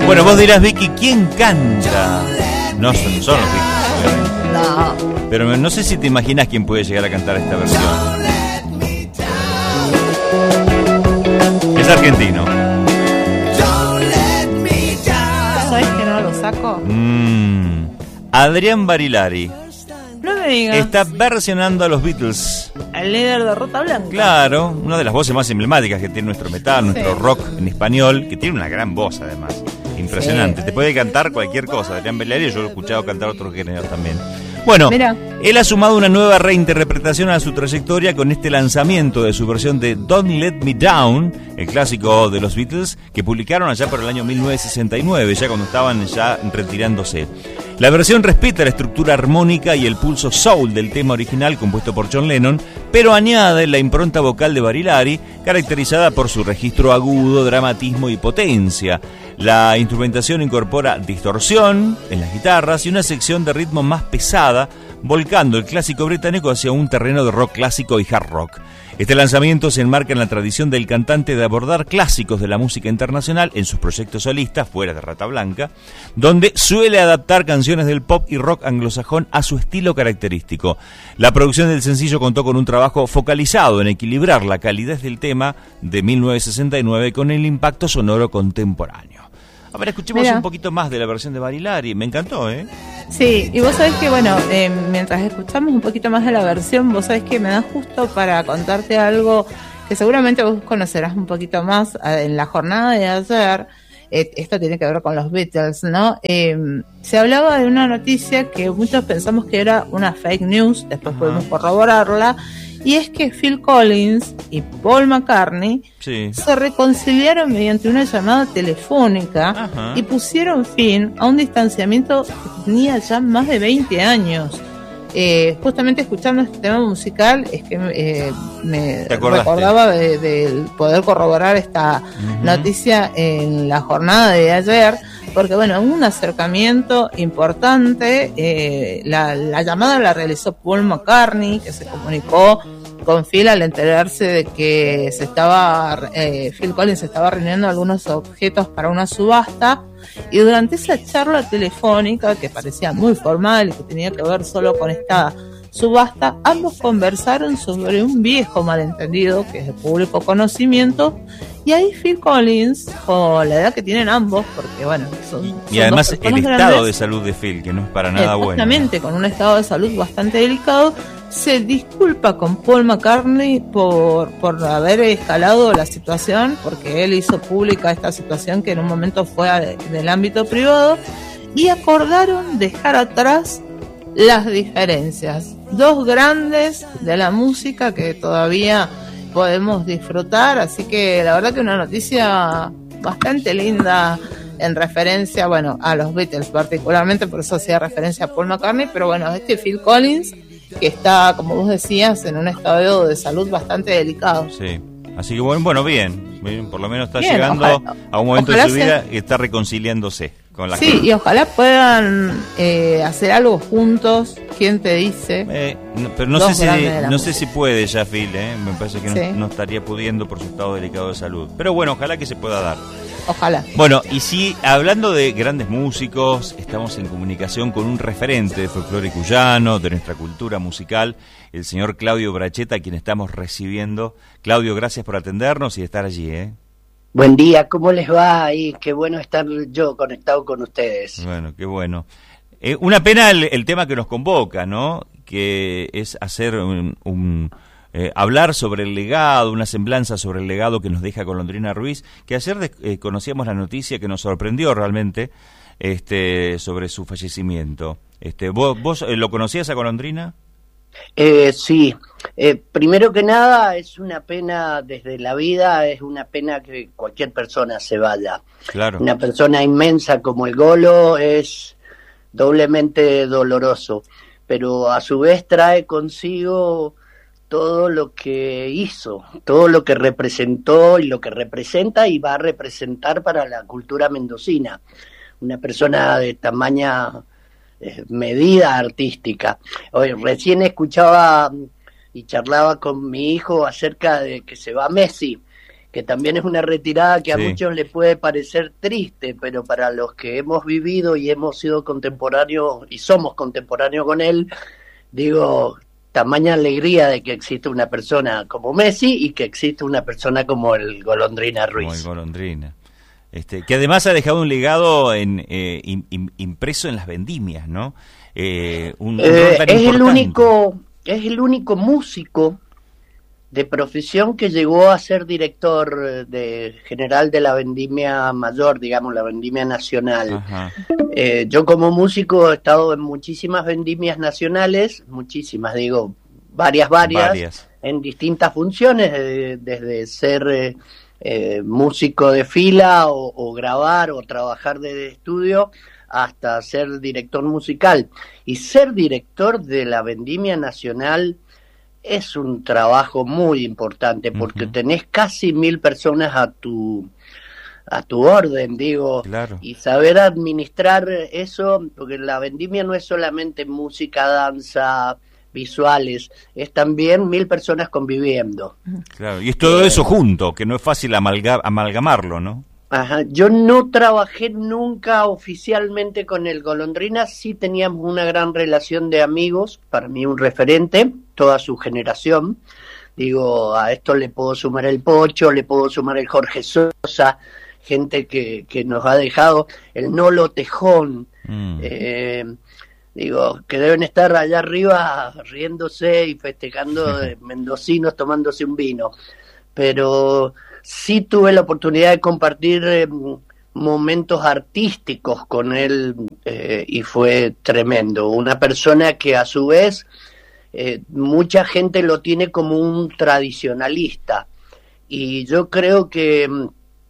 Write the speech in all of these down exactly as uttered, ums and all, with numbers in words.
Bueno, vos dirás, Vicky, ¿quién canta? No son, son los Beatles, obviamente. No. Pero no sé si te imaginas quién puede llegar a cantar esta versión. Es argentino. ¿Sabés que no lo saco? Mm, Adrián Barilari. No me digas. Está versionando a los Beatles. El líder de Rata Blanca. Claro, una de las voces más emblemáticas que tiene nuestro metal, nuestro Sí. rock en español, que tiene una gran voz además. Impresionante. Sí. Te puede cantar cualquier cosa. Adrián Barilari, yo lo he escuchado cantar otros géneros también. Bueno, Mira. él ha sumado una nueva reinterpretación a su trayectoria con este lanzamiento de su versión de Don't Let Me Down, el clásico de los Beatles, que publicaron allá por el año mil novecientos sesenta y nueve, ya cuando estaban ya retirándose. La versión respeta la estructura armónica y el pulso soul del tema original compuesto por John Lennon, pero añade la impronta vocal de Barilari, caracterizada por su registro agudo, dramatismo y potencia. La instrumentación incorpora distorsión en las guitarras y una sección de ritmo más pesada, volcando el clásico británico hacia un terreno de rock clásico y hard rock. Este lanzamiento se enmarca en la tradición del cantante de abordar clásicos de la música internacional en sus proyectos solistas, fuera de Rata Blanca, donde suele adaptar canciones del pop y rock anglosajón a su estilo característico. La producción del sencillo contó con un trabajo focalizado en equilibrar la calidez del tema de mil novecientos sesenta y nueve con el impacto sonoro contemporáneo. A ver, escuchemos Mira. un poquito más de la versión de Barilari. Me encantó, ¿eh? Sí, y vos sabés que, bueno, eh, mientras escuchamos un poquito más de la versión, vos sabés que me da justo para contarte algo que seguramente vos conocerás un poquito más. eh, En la jornada de ayer, eh, esto tiene que ver con los Beatles, ¿no? Eh, se hablaba de una noticia que muchos pensamos que era una fake news, después Ajá. pudimos corroborarla, y es que Phil Collins y Paul McCartney Sí. se reconciliaron mediante una llamada telefónica. Ajá. Y pusieron fin a un distanciamiento que tenía ya más de veinte años. Eh, justamente escuchando este tema musical es que eh, me ¿Te acordaste? recordaba de, de poder corroborar esta Ujú. noticia en la jornada de ayer, porque bueno, un acercamiento importante. eh, la, la llamada la realizó Paul McCartney, que se comunicó con Phil al enterarse de que se estaba eh, Phil Collins estaba reuniendo algunos objetos para una subasta, y durante esa charla telefónica que parecía muy formal y que tenía que ver solo con esta subasta, ambos conversaron sobre un viejo malentendido que es de público conocimiento. Y ahí Phil Collins, con la edad que tienen ambos, porque bueno, son, Y, son y además dos el personas estado grandes, de salud de Phil, que no es para nada bueno. exactamente, con un estado de salud bastante delicado, se disculpa con Paul McCartney por, por haber escalado la situación, porque él hizo pública esta situación que en un momento fue de- del ámbito privado, y acordaron dejar atrás las diferencias. Dos grandes de la música que todavía podemos disfrutar, así que la verdad que una noticia bastante linda en referencia, bueno, a los Beatles particularmente, por eso hacía referencia a Paul McCartney, pero bueno, este Phil Collins, que está, como vos decías, en un estado de salud bastante delicado. Sí. Así que bueno, bueno, bien, bien, por lo menos está Bien, llegando ojalá- a un momento de ojalá su sea- vida y está reconciliándose con la Sí, gente. y ojalá puedan eh, hacer algo juntos, ¿quién te dice? Eh, no, pero no Dos sé si grandes de la no sé música. si puede ya Phil, ¿eh? Me parece que no, Sí. no estaría pudiendo por su estado delicado de salud. Pero bueno, ojalá que se pueda dar. Ojalá. Bueno, y si hablando de grandes músicos, estamos en comunicación con un referente de folclore cuyano, de nuestra cultura musical, el señor Claudio Bracheta, a quien estamos recibiendo. Claudio, gracias por atendernos y estar allí, ¿eh? Buen día, ¿cómo les va? Y qué bueno estar yo conectado con ustedes. Bueno, qué bueno. Eh, una pena el, el tema que nos convoca, ¿no? Que es hacer un... un Eh, hablar sobre el legado, una semblanza sobre el legado que nos deja Golondrina Ruiz, que ayer de, eh, conocíamos la noticia que nos sorprendió realmente, este, sobre su fallecimiento. Este, ¿Vos, vos eh, lo conocías a Golondrina? Eh, sí, eh, primero que nada es una pena desde la vida, es una pena que cualquier persona se vaya. Claro. Una persona inmensa como el Golo es doblemente doloroso, pero a su vez trae consigo todo lo que hizo, todo lo que representó y lo que representa y va a representar para la cultura mendocina. Una persona de tamaña eh, medida artística. Hoy recién escuchaba y charlaba con mi hijo acerca de que se va Messi que también es una retirada que a Sí. muchos les puede parecer triste, pero para los que hemos vivido y hemos sido contemporáneos y somos contemporáneos con él, digo, tamaña alegría de que existe una persona como Messi y que existe una persona como el Golondrina Ruiz. Como el Golondrina. Este, que además ha dejado un legado en, eh, im- im- impreso en las vendimias, ¿no? Eh, un, un Eh, rol tan es el importante. único, es el único músico de profesión que llegó a ser director eh, de general de la vendimia mayor, digamos, la vendimia nacional. Ajá. Eh, yo como músico he estado en muchísimas vendimias nacionales, muchísimas, digo, varias, varias, Varias. en distintas funciones, eh, desde ser eh, eh, músico de fila o, o grabar o trabajar de estudio hasta ser director musical. Y ser director de la vendimia nacional es un trabajo muy importante porque Ujú. tenés casi mil personas a tu a tu orden, digo, Claro. y saber administrar eso, porque la vendimia no es solamente música, danza, visuales, es también mil personas conviviendo. Claro. Y es todo eso junto, que no es fácil amalga- amalgamarlo, ¿no? Ajá. Yo no trabajé nunca oficialmente con el Golondrina, sí teníamos una gran relación de amigos, para mí un referente, toda su generación. Digo, a esto le puedo sumar el Pocho, le puedo sumar el Jorge Sosa, gente que, que nos ha dejado, el Nolo Tejón, Mm. eh, digo, que deben estar allá arriba riéndose y festejando de mendocinos, tomándose un vino. Pero sí tuve la oportunidad de compartir eh, momentos artísticos con él eh, y fue tremendo. Una persona que a su vez eh, mucha gente lo tiene como un tradicionalista y yo creo que mm,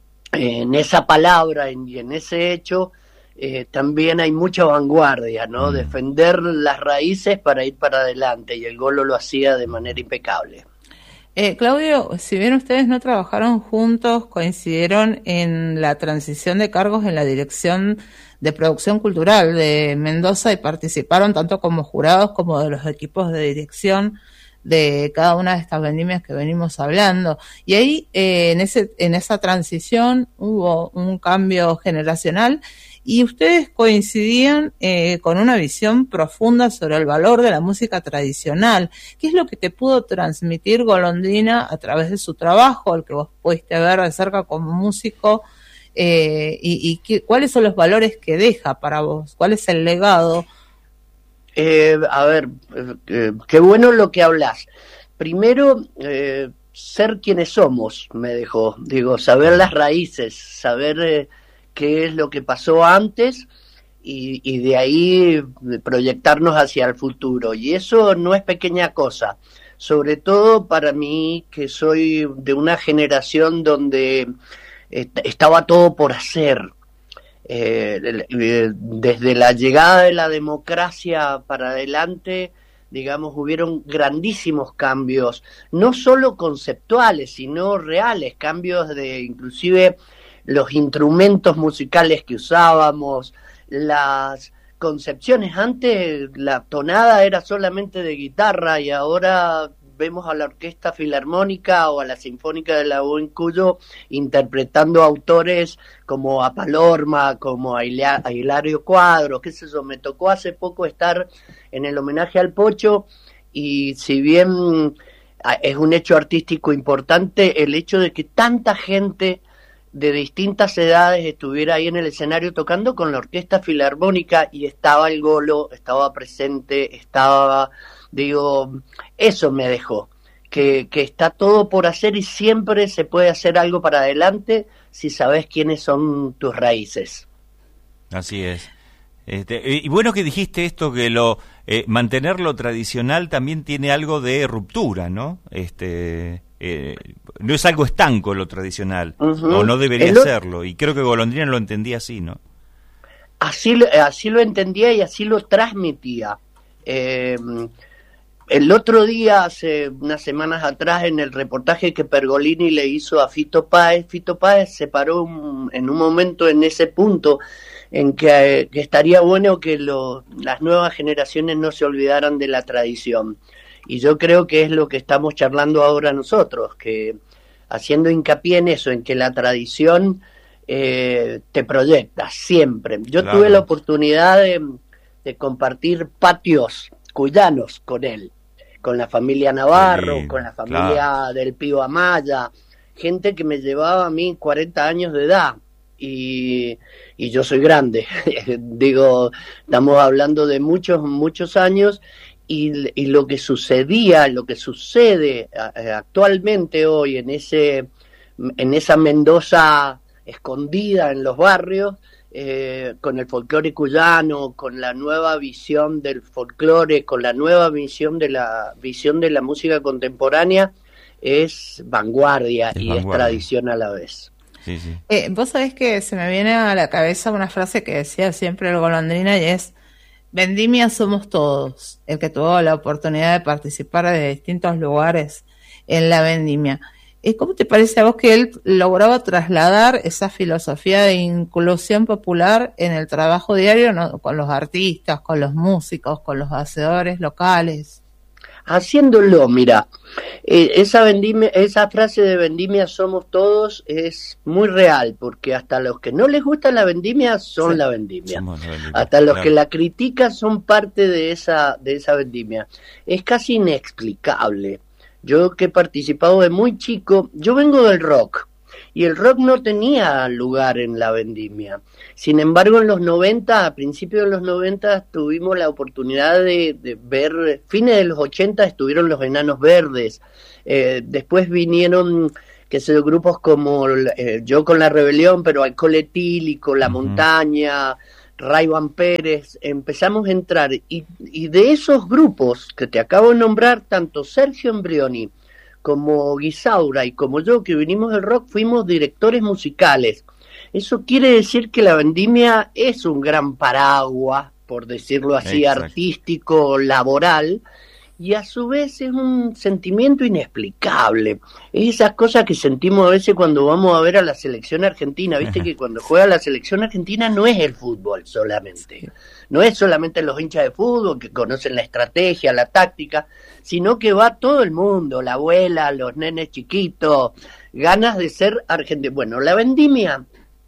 en esa palabra en- y en ese hecho eh, también hay mucha vanguardia, ¿no? Mm. Defender las raíces para ir para adelante y el Golo lo hacía de manera impecable. Eh, Claudio, si bien ustedes no trabajaron juntos, coincidieron en la transición de cargos en la Dirección de Producción Cultural de Mendoza y participaron tanto como jurados como de los equipos de dirección de cada una de estas vendimias que venimos hablando. Y ahí, eh, en ese, en esa transición hubo un cambio generacional y ustedes coincidían eh, con una visión profunda sobre el valor de la música tradicional. ¿Qué es lo que te pudo transmitir Golondrina a través de su trabajo, el que vos pudiste ver de cerca como músico? Eh, y, y qué, ¿cuáles son los valores que deja para vos? ¿Cuál es el legado? Eh, a ver, eh, eh, qué bueno lo que hablas. Primero, eh, ser quienes somos, me dejó. Digo, saber las raíces, saber eh, qué es lo que pasó antes y, y de ahí proyectarnos hacia el futuro. Y eso no es pequeña cosa. Sobre todo para mí, que soy de una generación donde est- estaba todo por hacer. Eh, desde la llegada de la democracia para adelante, digamos, hubieron grandísimos cambios, no solo conceptuales, sino reales, cambios de inclusive los instrumentos musicales que usábamos, las concepciones. Antes la tonada era solamente de guitarra y ahora vemos a la Orquesta Filarmónica o a la Sinfónica de la U en Cuyo interpretando autores como a Palorma, como a, Hilia, a Hilario Cuadros, qué sé yo. Me tocó hace poco estar en el homenaje al Pocho y si bien es un hecho artístico importante, el hecho de que tanta gente de distintas edades estuviera ahí en el escenario tocando con la Orquesta Filarmónica y estaba el Golo, estaba presente, estaba... Digo, eso me dejó, que, que está todo por hacer y siempre se puede hacer algo para adelante si sabes quiénes son tus raíces. Así es. Este, y bueno que dijiste esto, que lo eh, mantener lo tradicional también tiene algo de ruptura, ¿no? Este, eh, no es algo estanco lo tradicional, Uh-huh. o no debería El o- serlo, y creo que Golondrina lo entendía así, ¿no? Así, lo- así lo entendía y así lo transmitía. Eh, El otro día, hace unas semanas atrás, en el reportaje que Pergolini le hizo a Fito Páez, Fito Páez se paró un, en un momento en ese punto en que, eh, que estaría bueno que lo, las nuevas generaciones no se olvidaran de la tradición. Y yo creo que es lo que estamos charlando ahora nosotros, que haciendo hincapié en eso, en que la tradición eh, te proyecta siempre. Yo claro. tuve la oportunidad de, de compartir patios cuyanos con él, con la familia Navarro, sí, con la familia claro. del Pío Amaya, gente que me llevaba a mí cuarenta años de edad, y, y yo soy grande, digo, estamos hablando de muchos, muchos años, y, y lo que sucedía, lo que sucede actualmente hoy en ese, en esa Mendoza escondida en los barrios, Eh, con el folclore cuyano, con la nueva visión del folclore, con la nueva visión de la visión de la música contemporánea, es vanguardia es y vanguardia. Es tradición a la vez. Sí, sí. Eh, vos sabés que se me viene a la cabeza una frase que decía siempre el Golondrina, y es: vendimia somos todos. El que tuvo la oportunidad de participar de distintos lugares en la vendimia. ¿Cómo te parece a vos que él lograba trasladar esa filosofía de inclusión popular en el trabajo diario, ¿no? Con los artistas, con los músicos, con los hacedores locales? Haciéndolo, mira, eh, esa, vendimia, esa frase de vendimia somos todos es muy real, porque hasta los que no les gusta la vendimia son sí. la vendimia. la vendimia. Hasta los claro. que la critican son parte de esa, de esa vendimia. Es casi inexplicable. Yo que he participado de muy chico, yo vengo del rock, y el rock no tenía lugar en la vendimia. Sin embargo, en los noventa, a principios de los noventa, tuvimos la oportunidad de, de ver, fines de los ochenta estuvieron los Enanos Verdes, eh, después vinieron, qué sé yo, grupos como eh, Yo con la Rebelión, pero Alcohol Etílico, La uh-huh. Montaña, Ray Van Pérez, empezamos a entrar, y, y de esos grupos que te acabo de nombrar, tanto Sergio Embrioni como Guisaura y como yo, que vinimos del rock, fuimos directores musicales. Eso quiere decir que la vendimia es un gran paraguas, por decirlo así, exacto. artístico, laboral, y a su vez es un sentimiento inexplicable. Es esas cosas que sentimos a veces cuando vamos a ver a la selección argentina. Viste que cuando juega la selección argentina no es el fútbol solamente. No es solamente los hinchas de fútbol que conocen la estrategia, la táctica, sino que va todo el mundo, la abuela, los nenes chiquitos, ganas de ser argentino. Bueno, la vendimia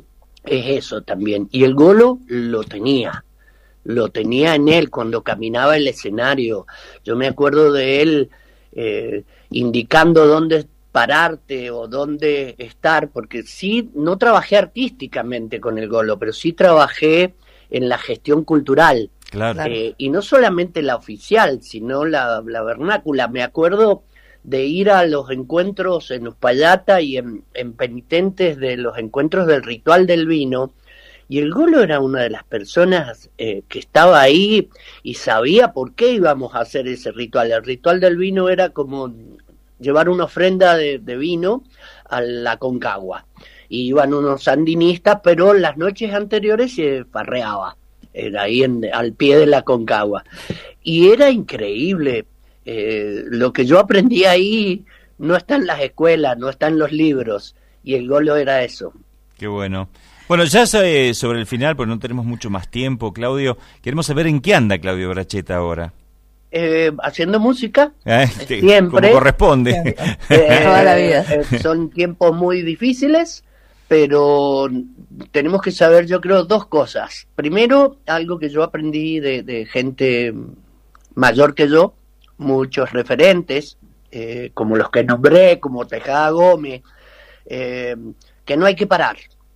es eso también. Y el Golo lo tenía. Lo tenía en él cuando caminaba el escenario. Yo me acuerdo de él eh, indicando dónde pararte o dónde estar, porque sí, no trabajé artísticamente con el Golo, pero sí trabajé en la gestión cultural. Claro. Eh, y no solamente la oficial, sino la, la vernácula. Me acuerdo de ir a los encuentros en Uspallata y en, en Penitentes, de los encuentros del Ritual del Vino. Y el Golo era una de las personas eh, que estaba ahí y sabía por qué íbamos a hacer ese ritual. El ritual del vino era como llevar una ofrenda de, de vino a la Concagua. Y iban unos sandinistas, pero las noches anteriores se farreaba, era ahí en, al pie de la Concagua. Y era increíble. Eh, lo que yo aprendí ahí no está en las escuelas, no está en los libros. Y el Golo era eso. Qué bueno. Bueno, ya sobre el final, porque no tenemos mucho más tiempo, Claudio, queremos saber en qué anda Claudio Bracheta ahora. Eh, haciendo música, eh, siempre. Como corresponde. Eh, Toda la vida. Eh, son tiempos muy difíciles, pero tenemos que saber, yo creo, dos cosas. Primero, algo que yo aprendí de, de gente mayor que yo, muchos referentes, eh, como los que nombré, como Tejada Gómez, eh, que no hay que parar.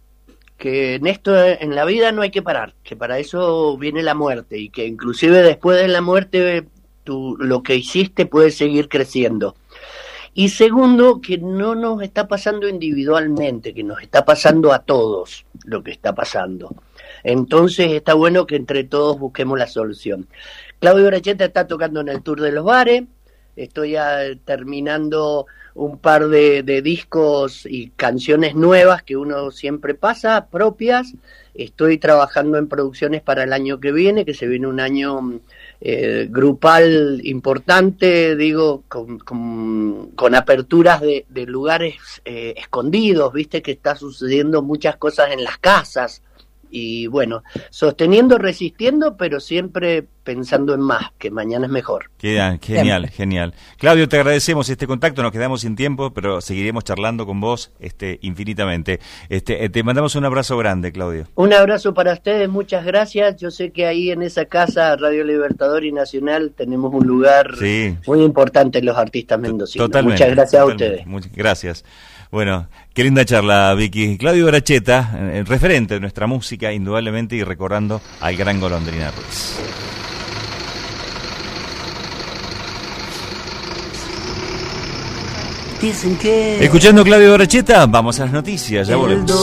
Que en esto, en la vida no hay que parar, que para eso viene la muerte, y que inclusive después de la muerte tú, lo que hiciste puede seguir creciendo. Y segundo, que no nos está pasando individualmente, que nos está pasando a todos lo que está pasando. Entonces está bueno que entre todos busquemos la solución. Claudio Bracheta está tocando en el Tour de los Bares, estoy ya terminando un par de, de discos y canciones nuevas que uno siempre pasa, propias. Estoy trabajando en producciones para el año que viene, que se viene un año eh, grupal importante, digo, con, con, con aperturas de, de lugares eh, escondidos, viste que está sucediendo muchas cosas en las casas. Y bueno, sosteniendo, resistiendo, pero siempre pensando en más, que mañana es mejor. Queda, genial, Siempre. genial. Claudio, te agradecemos este contacto, nos quedamos sin tiempo, pero seguiremos charlando con vos este, infinitamente. Este, te mandamos un abrazo grande, Claudio. Un abrazo para ustedes, muchas gracias. Yo sé que ahí en esa casa, Radio Libertador y Nacional, tenemos un lugar sí. muy importante en los artistas mendocinos. Totalmente. Muchas gracias totalmente. a ustedes. Muchas gracias. Bueno, qué linda charla, Vicky. Claudio Baracheta, el referente de nuestra música, indudablemente, y recordando al gran Golondrina Ruiz. Dicen que... Escuchando Claudio Baracheta, vamos a las noticias, ya volvemos.